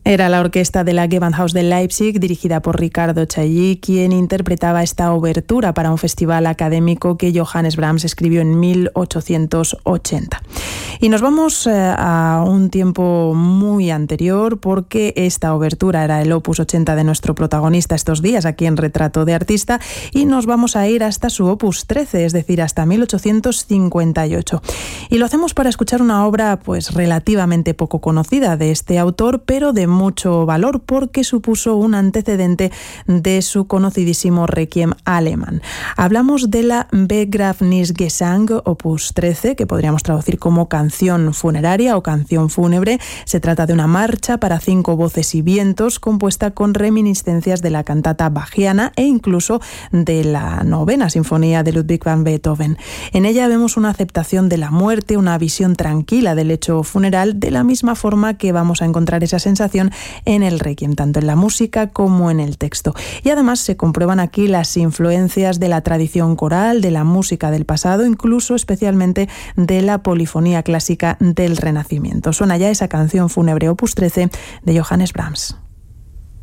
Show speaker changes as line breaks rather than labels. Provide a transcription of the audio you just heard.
Era la orquesta de la Gewandhaus de Leipzig, dirigida por Riccardo Chailly, quien interpretaba esta obertura para un festival académico que Johannes Brahms escribió en 1880. Y nos vamos a un tiempo muy anterior, porque esta obertura era el opus 80 de nuestro protagonista estos días aquí en Retrato de Artista, y nos vamos a ir hasta su opus 13, es decir, hasta 1858. Y lo hacemos para escuchar una obra pues relativamente poco conocida de este autor, pero de mucho valor porque supuso un antecedente de su conocidísimo Requiem alemán. Hablamos de la Begräbnisgesang opus 13, que podríamos traducir como canción funeraria o canción fúnebre. Se trata de una marcha para 5 voces y vientos compuesta con reminiscencias de la cantata bachiana e incluso de la 9ª sinfonía de Ludwig van Beethoven. En ella vemos una aceptación de la muerte, una visión tranquila del hecho funeral, de la misma forma que vamos a encontrar esa sensación en el Requiem, tanto en la música como en el texto. Y además se comprueban aquí las influencias de la tradición coral, de la música del pasado, incluso especialmente de la polifonía clásica del Renacimiento. Suena ya esa canción fúnebre opus 13 de Johannes Brahms.